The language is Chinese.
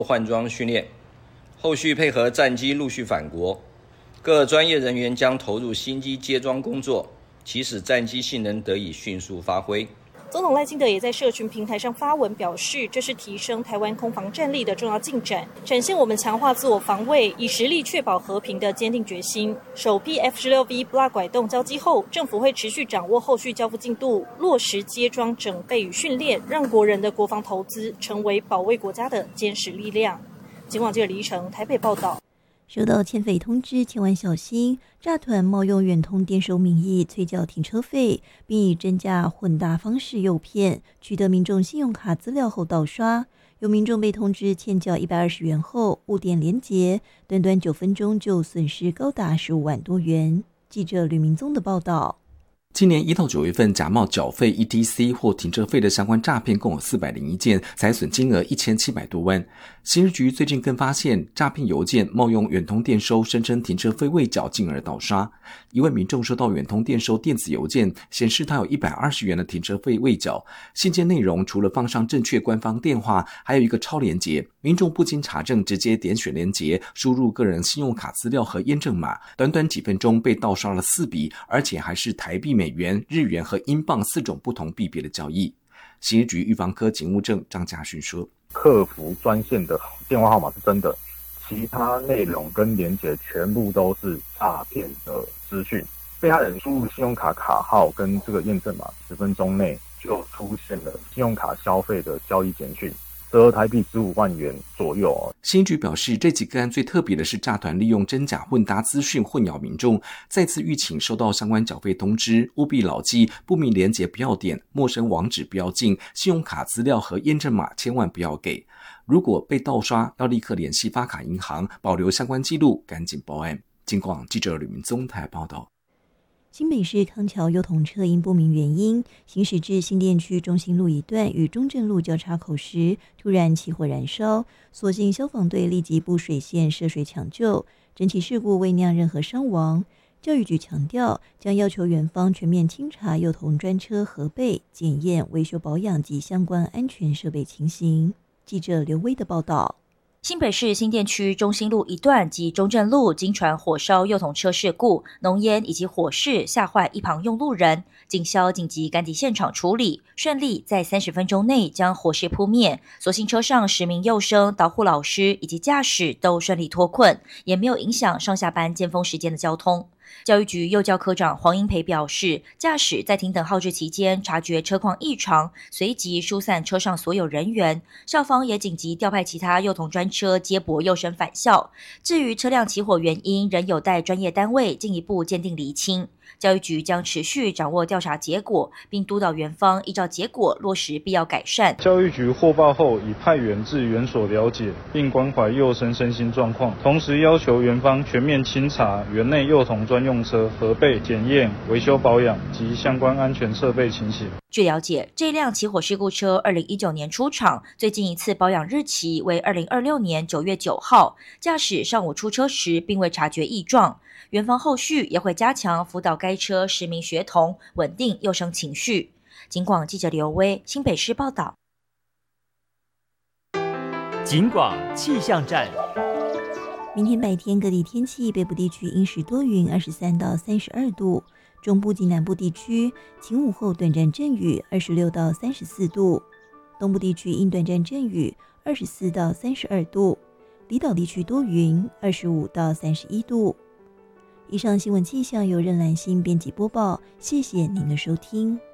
换装训练，后续配合战机陆续返国，各专业人员将投入新机接装工作，期使战机性能得以迅速发挥。 总统赖清德也在社群平台上发文表示，这是提升台湾空防战力的重要进展，展现我们强化自我防卫，以实力确保和平的坚定决心。首批 F-16V 不拉拐动交机后，政府会持续掌握后续交付进度，落实接装整备与训练，让国人的国防投资成为保卫国家的坚实力量。警广记者李依成台北报道。 收到欠费通知，千万小心！诈团冒用远通电收名义催缴停车费，并以真假混搭方式诱骗，取得民众信用卡资料后盗刷。有民众被通知欠缴120元后，误点连结，短短9分钟就损失高达15万多元。记者吕明宗的报道。 今年1到9月份假冒缴费 ETC 或停车费的相关诈骗共有401件，财损金额1700多万。刑事局最近更发现诈骗邮件冒用远通电收，声称停车费未缴，进而盗刷。一位民众收到远通电收电子邮件，显示他有120元的停车费未缴。信件内容除了放上正确官方电话，还有一个超连结。民众不经查证，直接点选连结，输入个人信用卡资料和验证码，短短几分钟被盗刷了4笔，而且还是台币、美元、日元和英镑4种不同币别的交易。刑事局预防科警务证张家勋说， 客服专线的电话号码是真的，其他内容跟连结全部都是诈骗的资讯。被害人输入信用卡卡号跟这个验证码，10分钟内就出现了信用卡消费的交易简讯，折合台币15万元左右。 刑局表示，这起个案最特别的是诈团利用真假混搭资讯混淆民众，再次吁请收到相关缴费通知，务必牢记不明连结不要点，陌生网址不要进，信用卡资料和验证码千万不要给。如果被盗刷，要立刻联系发卡银行，保留相关记录，赶紧报案。警广记者吕明宗台报道。 新北市康桥幼童车因不明原因行驶至新店区中心路一段与中正路交叉口时，突然起火燃烧，所幸消防队立即布水线涉水抢救，整起事故未酿任何伤亡。教育局强调，将要求园方全面清查幼童专车核备、检验、维修保养及相关安全设备情形。记者刘威的报道。 新北市新店区中心路一段及中正路经传火烧幼童车事故，浓烟以及火势吓坏一旁用路人，警消紧急赶抵现场处理，顺利在30分钟内将火势扑灭。所幸车上10名幼生、导护老师以及驾驶都顺利脱困，也没有影响上下班尖峰时间的交通。教育局幼教科长黄英培表示，驾驶在停等号志期间察觉车况异常，随即疏散车上所有人员，校方也紧急调派其他幼童专车接驳幼生返校。至于车辆起火原因，仍有待专业单位进一步鉴定厘清。教育局将持续掌握调查结果，并督导园方依照结果落实必要改善。 教育局获报后，已派员至园所了解，并关怀幼生身心状况，同时要求园方全面清查园内幼童专用车核备、检验、维修保养及相关安全设备情形。 据了解，这辆起火事故车2019年出厂，最近一次保养日期为2026年9月9号。驾驶上午出车时并未察觉异状，园方后续也会加强辅导该车10名学童，稳定幼生情绪。警广记者刘威新北市报道。 警广气象站。 明天白天各地天气，北部地区阴时多云，23到32度；中部及南部地区晴午后短暂阵雨，26到34度；东部地区阴短暂阵雨，24到32度；离岛地区多云，25到31度。以上新闻气象由任兰心编辑播报，谢谢您的收听。